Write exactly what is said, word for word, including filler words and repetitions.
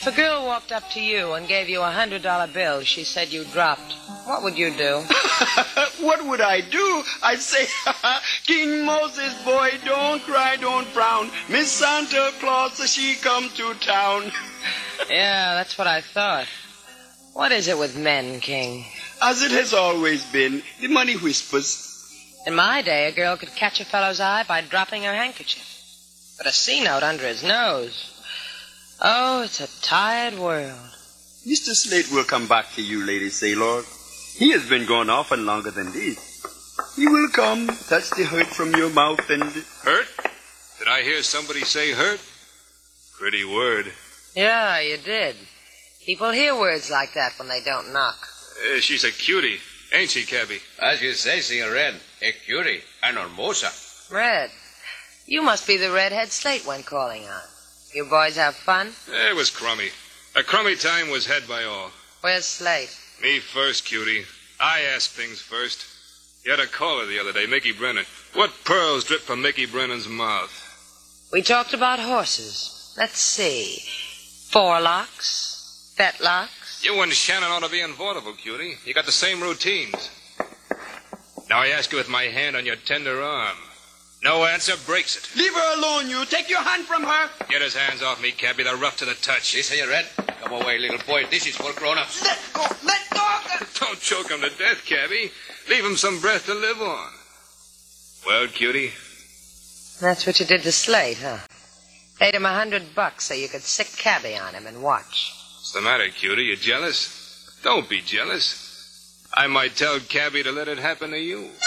If a girl walked up to you and gave you a hundred dollar bill she said you dropped, what would you do? What would I do? I'd say, King Moses, boy, don't cry, don't frown. Miss Santa Claus, she come to town. Yeah, that's what I thought. What is it with men, King? As it has always been, the money whispers. In my day, a girl could catch a fellow's eye by dropping her handkerchief. But a C-note under his nose. Oh, it's a tired world. Mister Slate will come back to you, Lady Sailor. He has been gone often longer than this. He will come, touch the hurt from your mouth and... Hurt? Did I hear somebody say hurt? Pretty word. Yeah, you did. People hear words like that when they don't knock. Uh, she's a cutie, ain't she, Cabby? As you say, Senor Red, a cutie, an hermosa. Red. You must be the redhead Slate went calling on. You boys have fun? It was crummy. A crummy time was had by all. Where's Slate? Me first, cutie. I asked things first. You had a caller the other day, Mickey Brennan. What pearls drip from Mickey Brennan's mouth? We talked about horses. Let's see. Forelocks, fetlocks. You and Shannon ought to be in vaudeville, cutie. You got the same routines. Now I ask you with my hand on your tender arm. No answer breaks it. Leave her alone, you. Take your hand from her. Get his hands off me, Cabby. They're rough to the touch. See, Senor Red? Come away, little boy. This is for grown-ups. Let go. Let go. Don't choke him to death, Cabby. Leave him some breath to live on. Well, cutie? That's what you did to Slate, huh? Paid him a hundred bucks so you could sick Cabby on him and watch. What's the matter, cutie? You jealous? Don't be jealous. I might tell Cabby to let it happen to you.